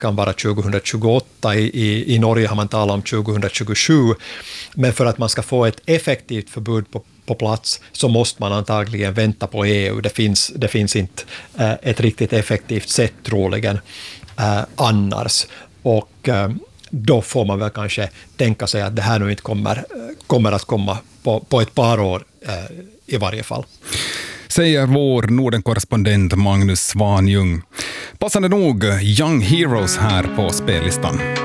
kan vara 2028. I Norge har man talat om 2027. Men för att man ska få ett effektivt förbud på plats så måste man antagligen vänta på EU. Det finns inte ett riktigt effektivt sätt troligen annars. Och då får man väl kanske tänka sig att det här nu inte kommer att komma på ett par år i varje fall. Säger vår Norden-korrespondent Magnus Svanjung. Passande nog Young Heroes här på spellistan.